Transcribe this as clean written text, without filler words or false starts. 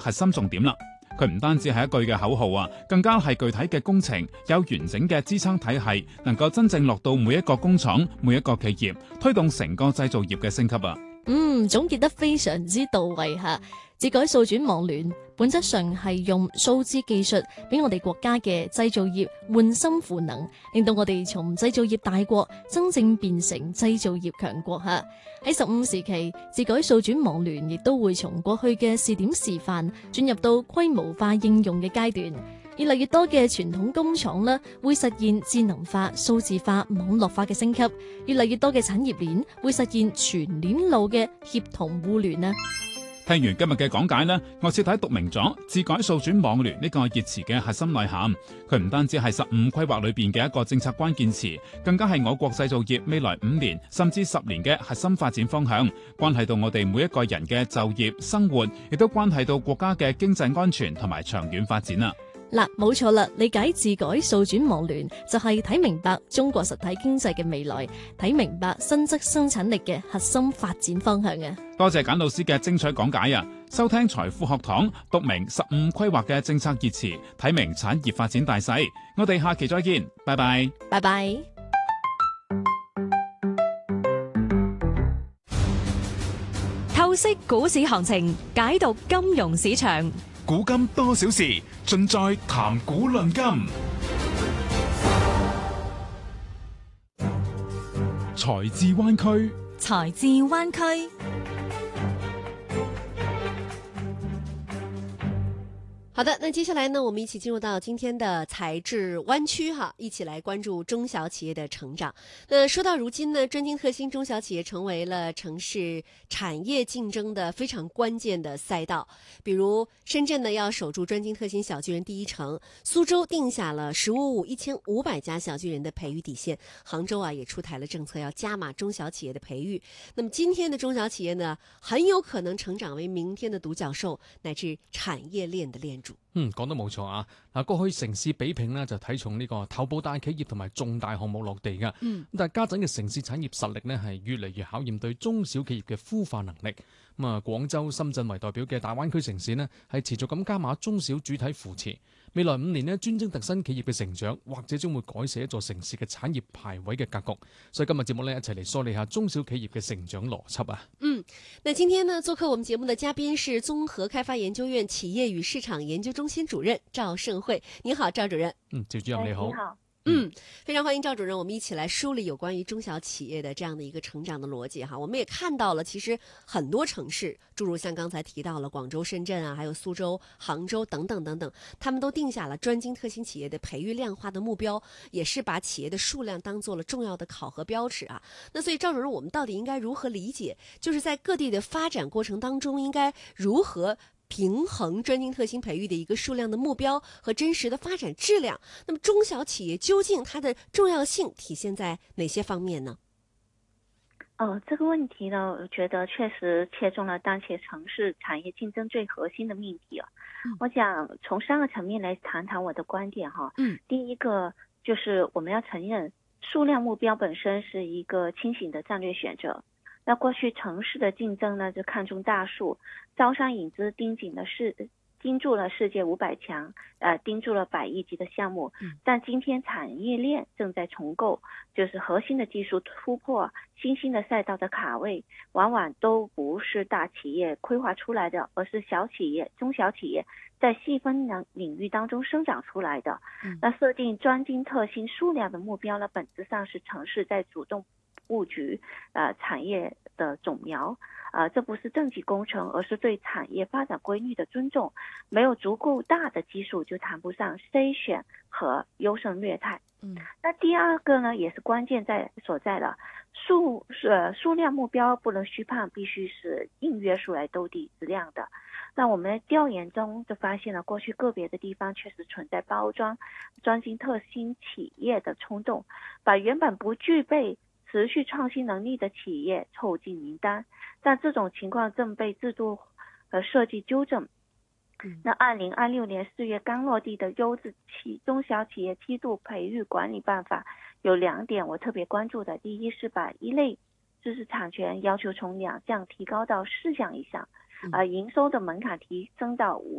核心重點啦。佢唔單止係一句嘅口號啊，更加係具體嘅工程，有完整嘅支撐體系，能夠真正落到每一個工廠、每一個企業，推動成個製造業嘅升級啊！ 總結得非常之到位吓。智改數轉網聯本質上係用數字技術俾我哋國家嘅製造業換心賦能，令到我哋從製造業大國真正變成製造業強國吓。喺15時期，智改數轉網聯亦都會從過去嘅試點示範轉入到規模化應用嘅階段。越嚟越多嘅傳統工廠咧，會實現智能化、數字化、網絡化嘅升級；越嚟越多嘅產業鏈會實現全鏈路嘅協同互聯啊！ 聽完今日嘅講解呢，我徹底讀明咗智改數轉網聯呢個熱詞嘅核心內涵。佢唔單止係15規劃裏邊嘅一個政策關鍵詞，更加係我國製造業未來5年甚至10年嘅核心發展方向，關係到我哋每一個人嘅就業、生活，亦都關係到國家嘅經濟安全同埋長遠發展啊！ 嗱，冇錯啦，理解智改數轉網聯就係睇明白中國實體經濟嘅未來，睇明白新質生產力嘅核心發展方向啊！ 多謝簡老師嘅精彩講解啊！收聽財富學堂，讀明15規劃嘅政策熱詞，睇明產業發展大勢。我哋下期再見，拜拜， 拜拜。 透析股市行情，解讀金融市場。 古今多少事，盡在談股論金。 財智灣區， 財智灣區。 好的，那接下來呢，我們一起進入到今天的財智灣區哈，一起來關注中小企業的成長。那說到如今呢，專精特新中小企業成為了城市產業競爭的非常關鍵的賽道。比如深圳呢要守住專精特新小巨人第一城，蘇州定下了1500家小巨人的培育底線，杭州啊也出台了政策要加碼中小企業的培育。那麼今天的中小企業呢，很有可能成長為明天的獨角獸，乃至產業鏈的鏈主。 講得冇錯啊！嗱，過去城市比拼呢就睇重呢個頭部大企業同埋重大項目落地噶。但係家陣嘅城市產業實力呢係越嚟越考驗對中小企業嘅孵化能力。廣州、深圳為代表嘅大灣區城市呢係持續咁加碼中小主體扶持。未來5年呢，專精特新企業嘅成長，或者將會改寫一座城市嘅產業排位嘅格局。所以今日節目呢，一齊嚟梳理下中小企業嘅成長邏輯啊！ 那今天呢，做客我們節目的嘉賓是綜合開發研究院企業與市場研究中心主任趙盛慧。你好，趙主任。 趙主任你好。 非常歡迎趙主任，我們一起來梳理有關於中小企業的這樣的一個成長的邏輯哈。我們也看到了，其實很多城市，諸如像剛才提到了廣州、深圳啊，還有蘇州、杭州等等等等，他們都定下了專精特新企業的培育量化的目標，也是把企業的數量當做了重要的考核標尺啊。那所以趙主任，我們到底應該如何理解，就是在各地的發展過程當中，應該如何平衡專精特新培育的一個數量的目標和真實的發展質量？那麼中小企業究竟它的重要性體現在哪些方面呢？ 這個問題呢，我覺得確實切中了當前城市產業競爭最核心的命題啊。我想從3個層面來談談我的觀點哈。第一個就是我們要承認數量目標本身是一個清醒的戰略選擇。那過去城市的競爭呢，就看重大數，招商引資盯住了世界500強，盯住了100億級的項目。但今天產業鏈正在重構，就是核心的技術突破、新興的賽道的卡位，往往都不是大企業規劃出來的，而是小企業、中小企業在細分領域當中生長出來的。那設定專精特新數量的目標呢，本質上是城市在主動布局產業的種苗，這不是政績工程，而是對產業發展規律的尊重。沒有足夠大的基數，就談不上篩選和優勝劣汰。那第二個呢，也是關鍵所在了，數量目標不能虛胖，必須是硬約出來兜底質量的。那我們調研中就發現了，過去個別的地方確實存在包裝專精特新企業的衝動，把原本不具備持續創新能力的企業湊進名單，但這種情況正被制度和設計糾正。那2026年4月剛落地的優質中小企業梯度培育管理辦法有2點我特別關注的。第一是把一類知識產權要求從2項提高到4項以上，營收的門檻提升到5